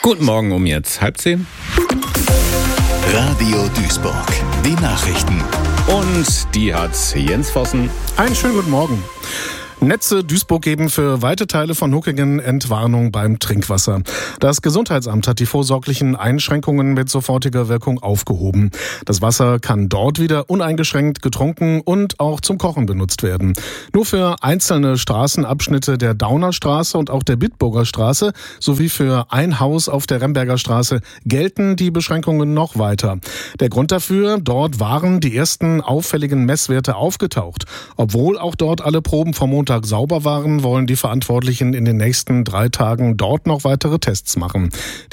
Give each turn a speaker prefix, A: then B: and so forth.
A: Guten Morgen um jetzt 9:30.
B: Radio Duisburg, die Nachrichten.
A: Und die hat Jens Vossen.
C: Einen schönen guten Morgen. Netze Duisburg geben für weite Teile von Huckingen Entwarnung beim Trinkwasser. Das Gesundheitsamt hat die vorsorglichen Einschränkungen mit sofortiger Wirkung aufgehoben. Das Wasser kann dort wieder uneingeschränkt getrunken und auch zum Kochen benutzt werden. Nur für einzelne Straßenabschnitte der Daunerstraße und auch der Bitburger Straße sowie für ein Haus auf der Remberger Straße gelten die Beschränkungen noch weiter. Der Grund dafür: dort waren die ersten auffälligen Messwerte aufgetaucht. Obwohl auch dort alle Proben vom Montag sauber waren, wollen die Verantwortlichen in den nächsten 3 Tagen dort noch weitere Tests machen.